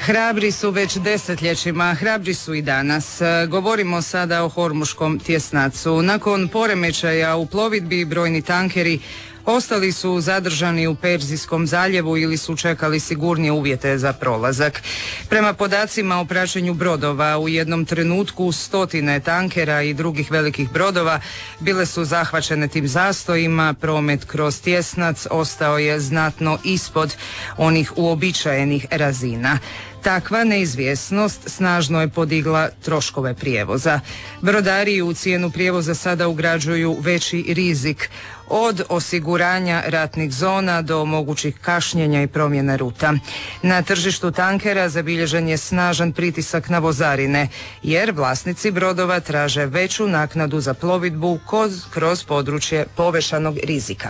Hrabri su već desetljećima, hrabri su i danas. Govorimo sada o Hormuškom tjesnacu. Nakon poremećaja u plovidbi brojni tankeri ostali su zadržani u Perzijskom zaljevu ili su čekali sigurnije uvjete za prolazak. Prema podacima o praćenju brodova, u jednom trenutku stotine tankera i drugih velikih brodova bile su zahvaćene tim zastojima. Promet kroz tjesnac ostao je znatno ispod onih uobičajenih razina. Takva neizvjesnost snažno je podigla troškove prijevoza. Brodari u cijenu prijevoza sada ugrađuju veći rizik, od osiguranja ratnih zona do mogućih kašnjenja i promjena ruta. Na tržištu tankera zabilježen je snažan pritisak na vozarine, jer vlasnici brodova traže veću naknadu za plovidbu kroz područje povećanog rizika.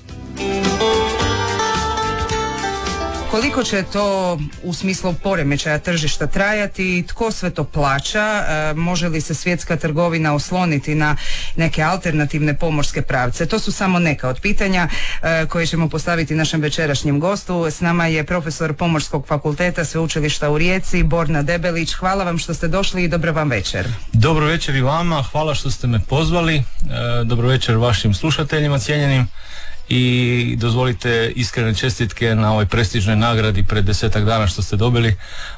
Koliko će to u smislu poremećaja tržišta trajati, tko sve to plaća, može li se svjetska trgovina osloniti na neke alternativne pomorske pravce? To su samo neka od pitanja koje ćemo postaviti našem večerašnjem gostu. S nama je profesor Pomorskog fakulteta Sveučilišta u Rijeci, Borna Debelić. Hvala vam što ste došli i dobro vam večer. Dobro večer i vama, hvala što ste me pozvali. Dobro večer vašim slušateljima cijenjenim. I dozvolite iskrene čestitke na ovoj prestižnoj nagradi pred 10-ak dana što ste dobili.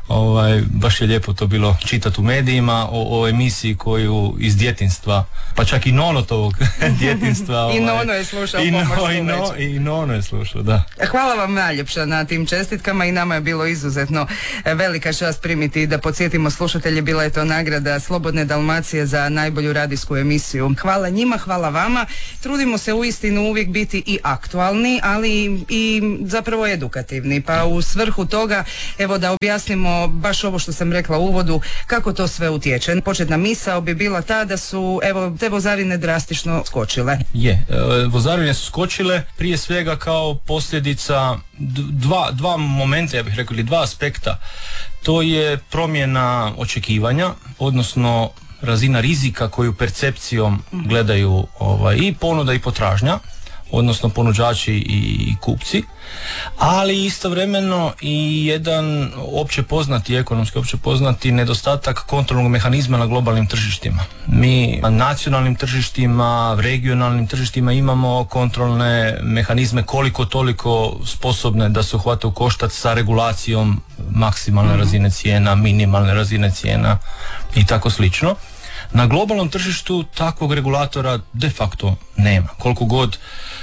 Baš je lijepo to bilo čitati u medijima o emisiji koju iz djetinjstva, pa čak i nonotovog djetinjstva. I Nono je slušao Pomorsku večer. I Nono je slušao, da. Hvala vam najljepša na tim čestitkama i nama je bilo izuzetno velika čast primiti. Da podsjetimo slušatelje, bila je to nagrada Slobodne Dalmacije za najbolju radijsku emisiju. Hvala njima, hvala vama. Trudimo se uistinu uvijek biti i aktualni, ali i zapravo edukativni. Pa u svrhu toga, evo da objasnimo baš ovo što sam rekla u uvodu, kako to sve utječe. Početna misao bi bila ta da su, evo, te vozarine drastično skočile. Vozarine su skočile prije svega kao posljedica dva momenta, ja bih rekao, ili dva aspekta. To je promjena očekivanja, odnosno razina rizika koju percepcijom gledaju i ponuda i potražnja, odnosno ponuđači i kupci, ali istovremeno i jedan ekonomski opće poznati nedostatak kontrolnog mehanizma na globalnim tržištima. Mi na nacionalnim tržištima, regionalnim tržištima imamo kontrolne mehanizme koliko toliko sposobne da se uhvate u koštac sa regulacijom maksimalne razine cijena, minimalne razine cijena i tako slično. Na globalnom tržištu takvog regulatora de facto nema. Koliko god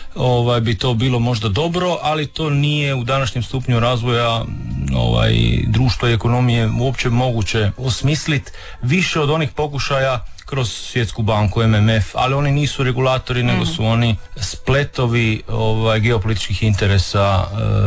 bi to bilo možda dobro, ali to nije u današnjem stupnju razvoja društva i ekonomije uopće moguće osmisliti više od onih pokušaja kroz Svjetsku banku, MMF, ali oni nisu regulatori, nego su oni spletovi geopolitičkih interesa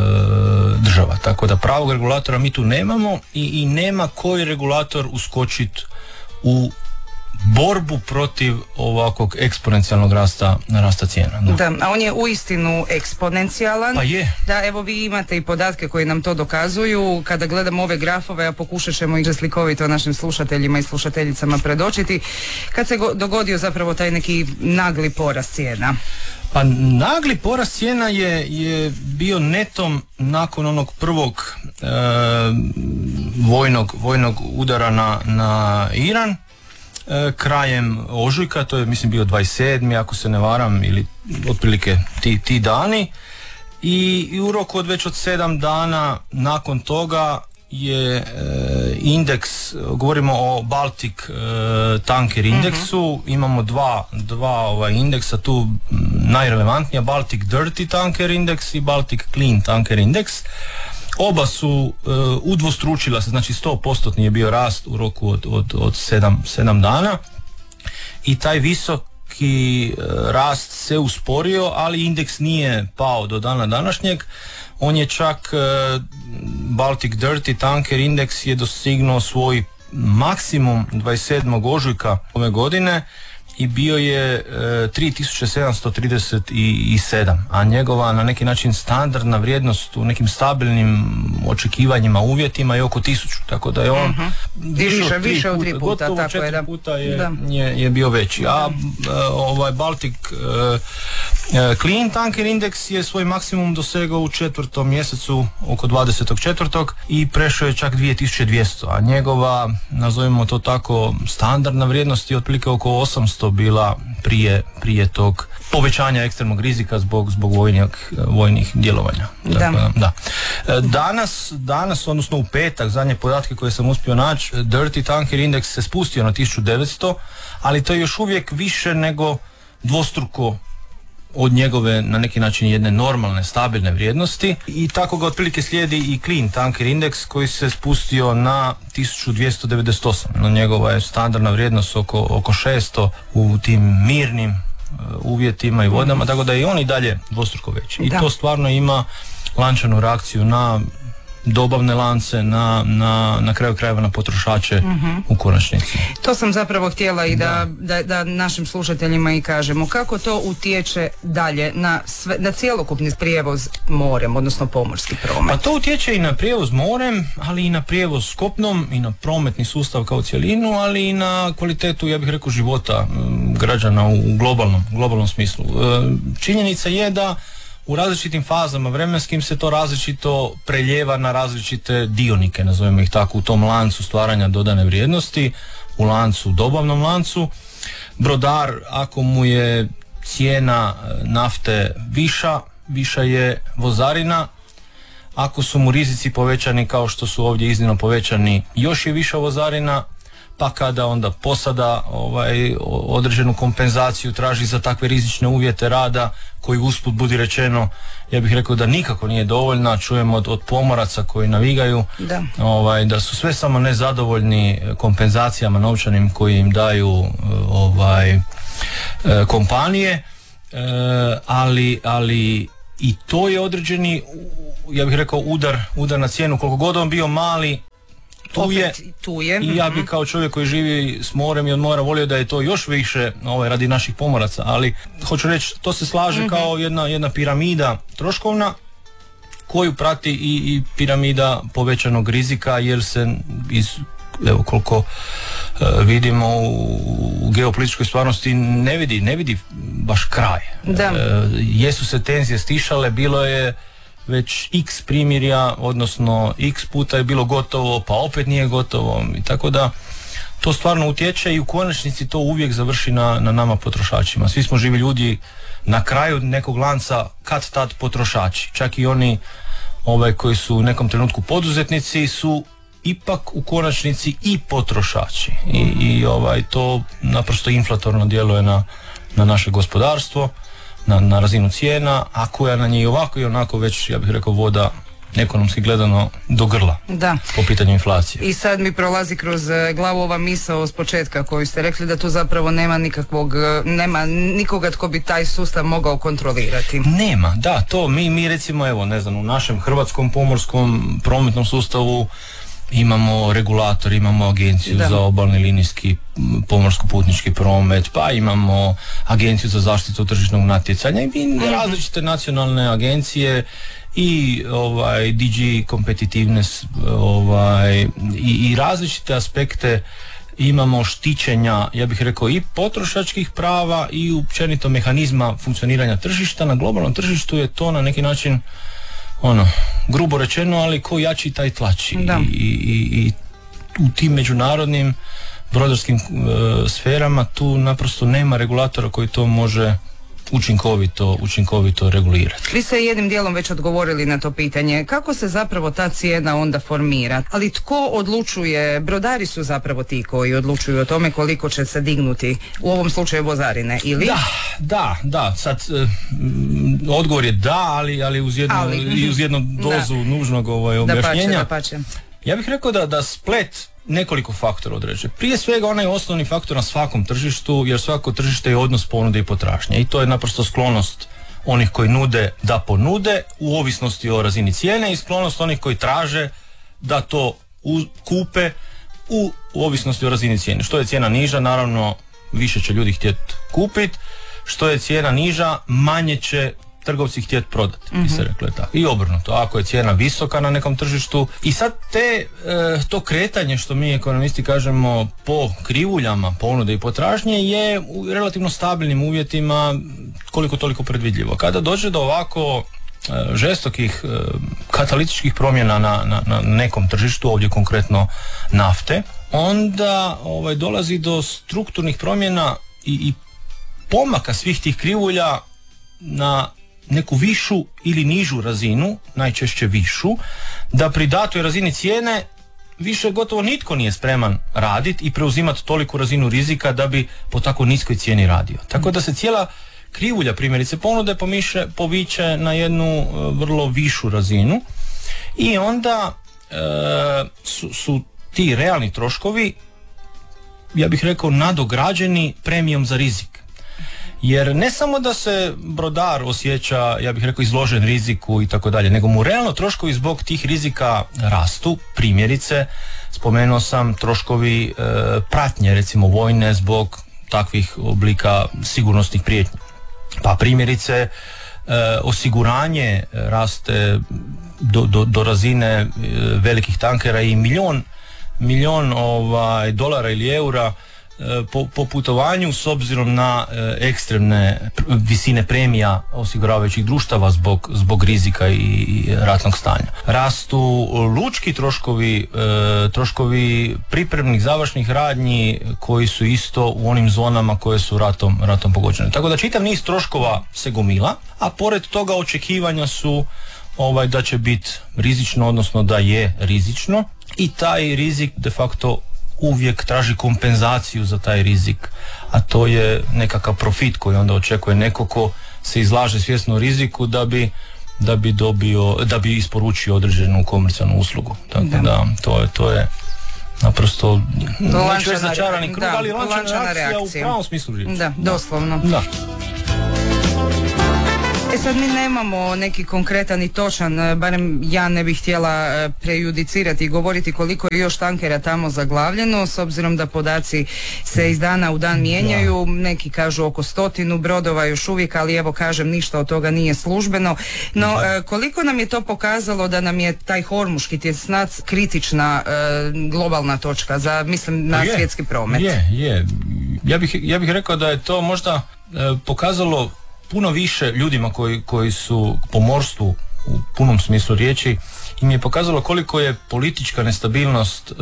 država. Tako da pravog regulatora mi tu nemamo i nema koji regulator uskočiti u borbu protiv ovakvog eksponencijalnog rasta cijena. Da, a on je uistinu eksponencijalan. Pa je. Da, evo vi imate i podatke koji nam to dokazuju. Kada gledamo ove grafove, a pokušat ćemo ih slikovito našim slušateljima i slušateljicama predočiti, kad se dogodio zapravo taj neki nagli porast cijena? Pa nagli porast cijena je bio netom nakon onog prvog vojnog udara na Iran. Krajem ožujka, to je mislim bio 27. ako se ne varam, ili otprilike ti dani, i u roku od već od 7 dana nakon toga je indeks, govorimo o Baltic Tanker indeksu, imamo dva indeksa tu najrelevantnija, Baltic Dirty Tanker Index i Baltic Clean Tanker Index. Oba su udvostručila se, znači 100% je bio rast u roku od 7 dana i taj visoki rast se usporio, ali indeks nije pao do dana današnjeg. On je čak, Baltic Dirty Tanker Index je dostignuo svoj maksimum 27. ožujka ove godine i bio je 3737, a njegova na neki način standardna vrijednost u nekim stabilnim očekivanjima, uvjetima je oko 1000, tako da je on više od 3 puta, gotovo tako 4 puta je bio veći. A Baltic Clean Tanker Index je svoj maksimum dosegao u 4. mjesecu oko 24. i prešao je čak 2200, a njegova, nazovimo to tako, standardna vrijednost je otprilike oko 800 bila prije tog povećanja ekstremnog rizika zbog vojnih djelovanja. Da. Danas, odnosno u petak, zadnje podatke koje sam uspio naći, Dirty Tanker Index se spustio na 1900, ali to je još uvijek više nego dvostruko od njegove na neki način jedne normalne, stabilne vrijednosti, i tako ga otprilike slijedi i Clean Tanker Index koji se spustio na 1298, no njegova je standardna vrijednost oko 600 u tim mirnim uvjetima i vodama, tako da je on i dalje dvostruko veći. I to stvarno ima lančanu reakciju na dobavne lance, na kraju krajeva na potrošače u konačnici. To sam zapravo htjela i da našim slušateljima i kažemo kako to utječe dalje na cjelokupni prijevoz morem, odnosno pomorski promet. Pa to utječe i na prijevoz morem, ali i na prijevoz kopnom i na prometni sustav kao cjelinu, ali i na kvalitetu, ja bih rekao, života građana u globalnom smislu. Činjenica je da u različitim fazama vremenskim se to različito preljeva na različite dionike, nazovimo ih tako, u tom lancu stvaranja dodane vrijednosti, u dobavnom lancu. Brodar, ako mu je cijena nafte viša je vozarina. Ako su mu rizici povećani kao što su ovdje iznimno povećani, još je viša vozarina. Pa kada onda posada određenu kompenzaciju traži za takve rizične uvjete rada, koji usput budi rečeno, ja bih rekao da nikako nije dovoljna. Čujemo od pomoraca koji navigaju da su sve samo nezadovoljni kompenzacijama novčanim koji im daju kompanije, ali i to je određeni, ja bih rekao, udar na cijenu, koliko god on bio mali. Tu je. I ja bih kao čovjek koji živi s morem i od mora volio da je to još više radi naših pomoraca, ali hoću reći, to se slaže kao jedna piramida troškovna koju prati i piramida povećanog rizika, jer se koliko vidimo u geopolitičkoj stvarnosti ne vidi baš kraj. Jesu se tenzije stišale, bilo je već x primirja, odnosno x puta je bilo gotovo, pa opet nije gotovo, i tako da to stvarno utječe i u konačnici to uvijek završi na nama potrošačima. Svi smo živi ljudi, na kraju nekog lanca kad tad potrošači. Čak i oni koji su u nekom trenutku poduzetnici su ipak u konačnici i potrošači. I to naprosto inflatorno djeluje na naše gospodarstvo, na razinu cijena, a koja na nje i ovako i onako već, ja bih rekao, voda ekonomski gledano do grla po pitanju inflacije. I sad mi prolazi kroz glavu ova misao s početka koju ste rekli, da tu zapravo nema nikoga tko bi taj sustav mogao kontrolirati. Nema, da, to mi recimo, u našem hrvatskom pomorskom prometnom sustavu imamo regulator, imamo agenciju za obalni linijski pomorsko-putnički promet, pa imamo agenciju za zaštitu tržišnog natjecanja i različite nacionalne agencije i DG Competitiveness i različite aspekte imamo štićenja, ja bih rekao, i potrošačkih prava i općenito mehanizma funkcioniranja tržišta. Na globalnom tržištu je to na neki način grubo rečeno, ali ko jači taj tlači. I u tim međunarodnim brodarskim sferama tu naprosto nema regulatora koji to može učinkovito regulirati. Vi ste jednim dijelom već odgovorili na to pitanje. Kako se zapravo ta cijena onda formira? Ali tko odlučuje? Brodari su zapravo ti koji odlučuju o tome koliko će se dignuti, u ovom slučaju vozarine, ili? Da. Sad, odgovor je da, ali uz jednu dozu nužnog objašnjenja. Dapače. Ja bih rekao da splet nekoliko faktora određuje. Prije svega onaj osnovni faktor na svakom tržištu, jer svako tržište je odnos ponude i potražnje, i to je naprosto sklonost onih koji nude da ponude u ovisnosti o razini cijene i sklonost onih koji traže da to kupe u ovisnosti o razini cijene. Što je cijena niža, naravno više će ljudi htjeti kupiti, što je cijena niža, manje će trgovci htjeti prodati, bi se reklo tako. I obrnuto, ako je cijena visoka na nekom tržištu. I sad to kretanje, što mi ekonomisti kažemo po krivuljama ponude i potražnje, je u relativno stabilnim uvjetima koliko toliko predvidljivo. Kada dođe do ovako žestokih katalitičkih promjena na nekom tržištu, ovdje konkretno nafte, onda dolazi do strukturnih promjena i pomaka svih tih krivulja na neku višu ili nižu razinu, najčešće višu, da pri datoj razini cijene više gotovo nitko nije spreman raditi i preuzimati toliku razinu rizika da bi po tako niskoj cijeni radio. Tako da se cijela krivulja, primjerice ponude, poviće na jednu vrlo višu razinu i onda su ti realni troškovi, ja bih rekao, nadograđeni premijom za rizik. Jer ne samo da se brodar osjeća, ja bih rekao, izložen riziku i tako dalje, nego mu realno troškovi zbog tih rizika rastu. Primjerice, spomenuo sam troškovi pratnje, recimo vojne, zbog takvih oblika sigurnosnih prijetnji. Pa primjerice, osiguranje raste do razine velikih tankera i milion dolara ili eura po putovanju, s obzirom na ekstremne visine premija osiguravajućih društava zbog rizika i ratnog stanja. Rastu lučki troškovi pripremnih završnih radnji koji su isto u onim zonama koje su ratom pogođene. Tako da čitav niz troškova se gomila, a pored toga očekivanja su da će biti rizično, odnosno da je rizično, i taj rizik de facto uvijek traži kompenzaciju za taj rizik, a to je nekakav profit koji onda očekuje neko ko se izlaže svjesno riziku da bi isporučio određenu komercijalnu uslugu. Tako da to je naprosto neću reći začarani krug, ali lančana reakcija u pravom smislu riječi. Da, doslovno. Da. Sad mi nemamo neki konkretan i točan, barem ja ne bih htjela prejudicirati i govoriti koliko je još tankera tamo zaglavljeno, s obzirom da podaci se iz dana u dan mijenjaju. Neki kažu oko 100 brodova još uvijek, ali evo kažem, ništa od toga nije službeno. No, koliko nam je to pokazalo da nam je taj Hormuški tjesnac kritična globalna točka za, mislim, na svjetski promet? Je. Ja bih rekao da je to možda pokazalo puno više ljudima koji su po morstvu u punom smislu riječi, im je pokazalo koliko je politička nestabilnost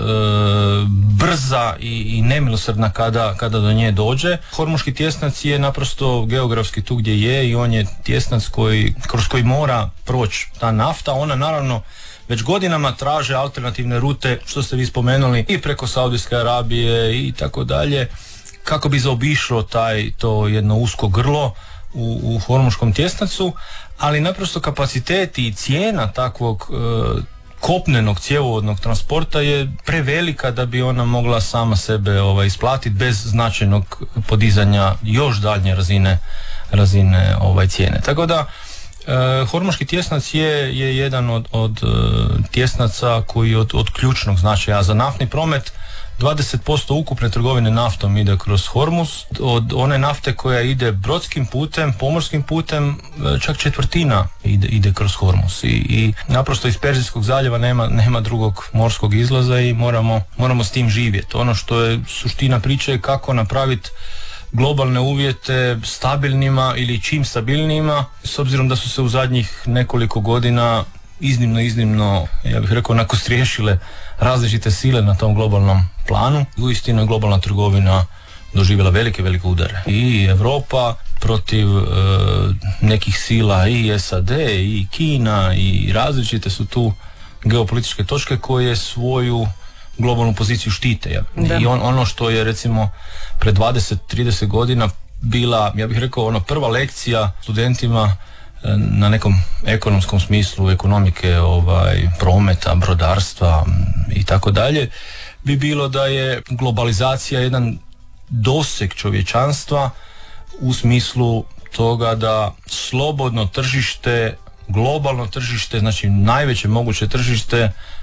brza i nemilosrdna kada do nje dođe. Hormuški tjesnac je naprosto geografski tu gdje je i on je tjesnac kroz koji mora proći ta nafta. Ona naravno već godinama traže alternativne rute, što ste vi spomenuli, i preko Saudijske Arabije i tako dalje, kako bi zaobišlo to jedno usko grlo u Hormuškom tjesnacu, ali naprosto kapaciteti i cijena takvog kopnenog cjevovodnog transporta je prevelika da bi ona mogla sama sebe isplatiti bez značajnog podizanja još daljnje razine cijene. Tako da Hormuški tjesnac je jedan od tjesnaca koji je od ključnog značaja za naftni promet. 20% ukupne trgovine naftom ide kroz Hormuz. Od one nafte koja ide brodskim putem, pomorskim putem, čak četvrtina ide kroz Hormuz. I naprosto iz Perzijskog zaljeva nema drugog morskog izlaza i moramo s tim živjeti. Ono što je suština priče je kako napraviti globalne uvjete stabilnima ili čim stabilnijima, s obzirom da su se u zadnjih nekoliko godina iznimno, ja bih rekao, nakostriješile različite sile na tom globalnom planu. Uistinu je globalna trgovina doživjela velike udare. I Europa protiv nekih sila, i SAD, i Kina, i različite su tu geopolitičke točke koje svoju globalnu poziciju štite. I ono što je recimo pred 20-30 godina bila, ja bih rekao, prva lekcija studentima na nekom ekonomskom smislu, ekonomike, prometa, brodarstva i tako dalje, bi bilo da je globalizacija jedan doseg čovječanstva u smislu toga da slobodno tržište, globalno tržište, znači najveće moguće tržište,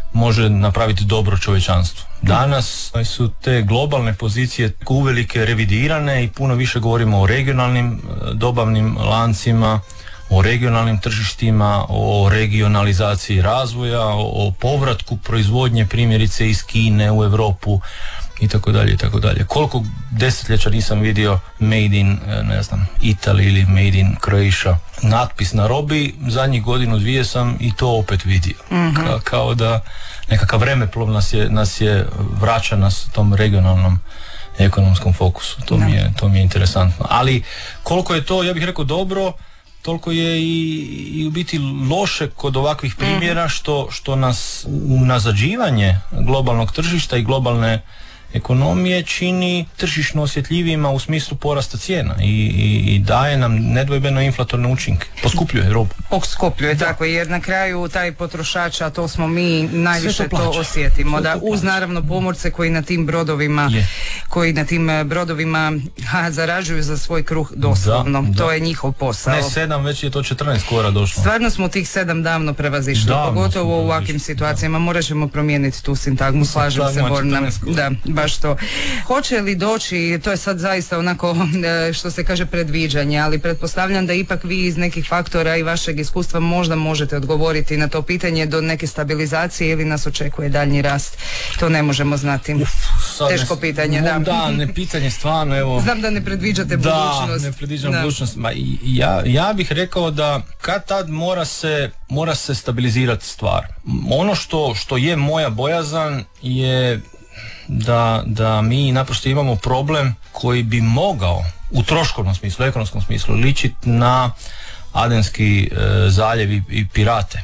može napraviti dobro čovječanstvu. Danas su te globalne pozicije uvelike revidirane i puno više govorimo o regionalnim dobavnim lancima, o regionalnim tržištima, o regionalizaciji razvoja, o povratku proizvodnje primjerice iz Kine u Europu i tako dalje i tako dalje. Koliko desetljeća nisam vidio made in, ne znam, Italy ili made in Croatia natpis na robi, zadnjih godinu dvije sam i to opet vidio. Kao da nekakav vremeplov nas je vraća nas tom regionalnom ekonomskom fokusu. To mi je interesantno. Ali koliko je to, ja bih rekao, dobro, toliko je i u biti loše kod ovakvih primjera što nas unazađivanje globalnog tržišta i globalne ekonomije čini tržišno osjetljivijima u smislu porasta cijena i daje nam nedvojbeno inflatorne učinke. Poskupljuje robu. Poskupljuje, tako, jer na kraju taj potrošač, a to smo mi, najviše to osjetimo. Da, uz naravno pomorce koji na tim brodovima zarađuju za svoj kruh doslovno. Da. To je njihov posao. Ne 7, već je to 14 kora došlo. Stvarno smo tih 7 davno prevazišli, pogotovo u ovakvim situacijama. Morat ćemo promijeniti tu sintagmu, slažem se, Borna. Da, baš to. Hoće li doći, to je sad zaista onako, što se kaže, predviđanje, ali pretpostavljam da ipak vi iz nekih faktora i vašeg iskustva možda možete odgovoriti na to pitanje do neke stabilizacije ili nas očekuje daljnji rast. To ne možemo znati. Teško pitanje, da. Da, ne pitanje stvarno, evo. Znam da ne predviđate budućnost. Da, ne predviđam budućnost. Ja bih rekao da kad tad mora se stabilizirati stvar. Ono što je moja bojazan je da mi naprosto imamo problem koji bi mogao u troškovnom smislu, ekonomskom smislu ličiti na Adenski zaljev i pirate.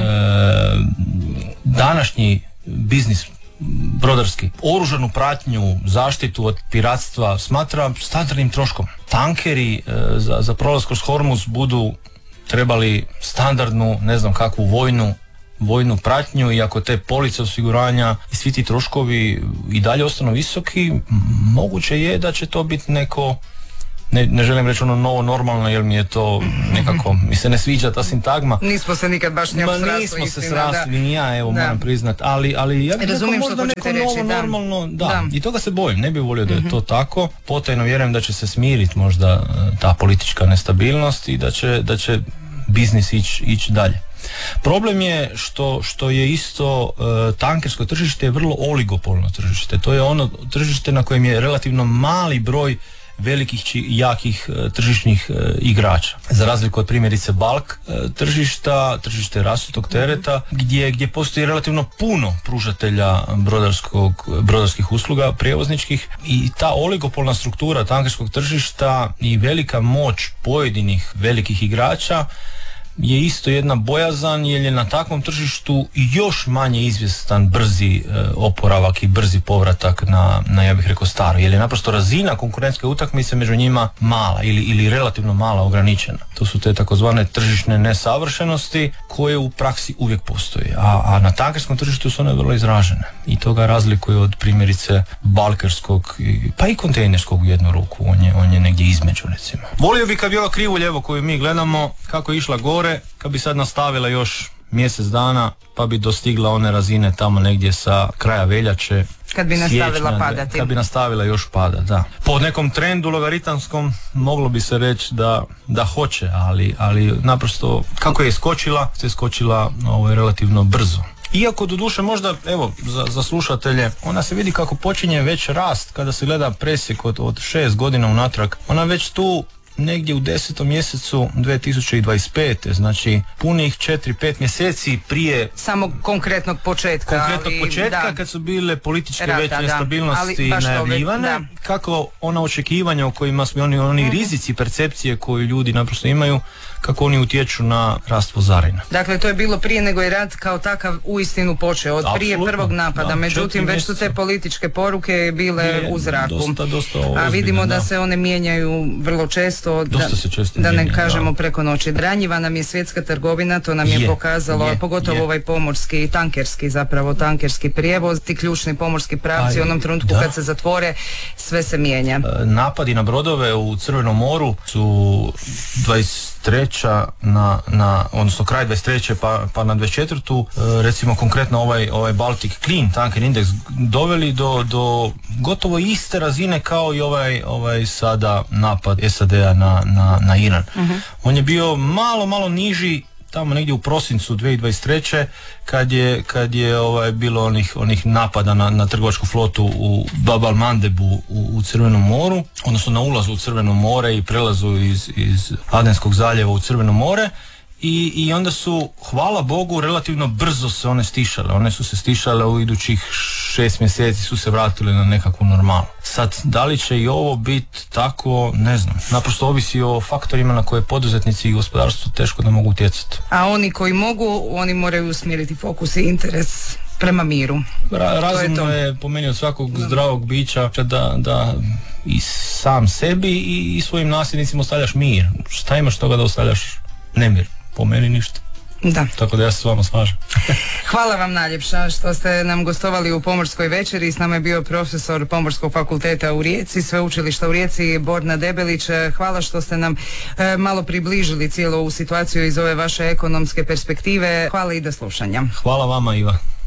Današnji biznis brodarski, oružanu pratnju, zaštitu od piratstva smatra standardnim troškom. Tankeri za prolaz kroz Hormuz budu trebali standardnu, ne znam kakvu vojnu pratnju, i ako te police osiguranja i svi ti troškovi i dalje ostanu visoki, moguće je da će to biti neko, ne želim reći ono novo normalno, jer mi je to nekako, mi se ne sviđa ta sintagma. Nismo se nikad baš njom srasli. Nismo se srasli, ni ja, evo, moram priznat, ali ja bih rekao možda neko novo normalno, da, i toga se bojim, ne bih volio da je to tako. Potajno vjerujem da će se smiriti možda ta politička nestabilnost i da će biznis ići dalje. Problem je što je isto tankersko tržište je vrlo oligopolno tržište. To je ono tržište na kojem je relativno mali broj velikih i jakih tržišnih igrača. Za razliku od primjerice balk tržište rasutog tereta, gdje postoji relativno puno pružatelja brodarskih usluga, prijevozničkih, i ta oligopolna struktura tankerskog tržišta i velika moć pojedinih velikih igrača je isto jedna bojazan, jer je na takvom tržištu još manje izvjestan brzi oporavak i brzi povratak na ja bih rekao staro, jer je naprosto razina konkurentske utakmice među njima mala ili relativno mala, ograničena. To su te takozvane tržišne nesavršenosti koje u praksi uvijek postoje, a na tankerskom tržištu su one vrlo izražene i to ga razlikuje od primjerice balkerskog pa i kontejnerskog u jednu ruku. On je negdje između, recimo. Volio bi kad bi ova krivuljevo koju mi gledamo kako je išla gore, kad bi sad nastavila još mjesec dana, pa bi dostigla one razine tamo negdje sa kraja veljače, kad bi nastavila padati. Kad bi nastavila još pada, da. Po nekom trendu logaritamskom moglo bi se reći da hoće, ali naprosto kako je skočila relativno brzo. Iako doduše možda, evo, za slušatelje, ona se vidi kako počinje već rast kada se gleda presjek od 6 godina unatrag. Ona već tu negdje u 10. mjesecu 2025. Znači punih 4-5 mjeseci prije samog konkretnog početka, kad su bile političke veće nestabilnosti najavljivane, kako ona očekivanja o kojima smo oni rizici percepcije koju ljudi naprosto imaju, kako oni utječu na rast vozarina. Dakle, to je bilo prije nego je rat kao takav uistinu počeo, od prije prvog napada, međutim već su te političke poruke bile u zraku. Dosta a vidimo da se one mijenjaju vrlo često, da ne kažemo preko noći. Ranjiva nam je svjetska trgovina, to nam je pokazalo, pogotovo ovaj pomorski, tankerski prijevoz, ti ključni pomorski pravci, u onom trenutku kad se zatvore, sve se mijenja. Napadi na brodove u Crvenom moru su 23. 23. odnosno kraj 23. pa na 24. recimo konkretno ovaj Baltic Clean Tanker Index doveli do gotovo iste razine kao i ovaj sada napad SAD-a na Iran. On je bio malo niži tamo negdje u prosincu 2023. kad je bilo onih napada na trgovačku flotu u Bab al-Mandebu u Crvenom moru, odnosno na ulazu u Crveno more i prelazu iz Adenskog zaljeva u Crveno more. I onda su, hvala Bogu, relativno brzo se one stišale. One su se stišale u idućih 6 mjeseci su se vratile na nekakvu normalu. Sad, da li će i ovo biti tako, ne znam. Naprosto ovisi o faktorima na koje poduzetnici i gospodarstvo teško da mogu utjecati. A oni koji mogu, oni moraju usmjeriti fokus i interes prema miru. Razumno je po meni od svakog zdravog bića da i sam sebi i svojim nasljednicima ostavljaš mir. Šta imaš toga da ostavljaš nemir? Po meni ništa. Da. Tako da ja se s vama slažem. Hvala vam najljepša što ste nam gostovali u Pomorskoj večeri. S nama je bio profesor Pomorskog fakulteta u Rijeci, Sveučilišta u Rijeci, Borna Debelić. Hvala što ste nam malo približili cijelu ovu situaciju iz ove vaše ekonomske perspektive. Hvala i do slušanja. Hvala vama, Iva.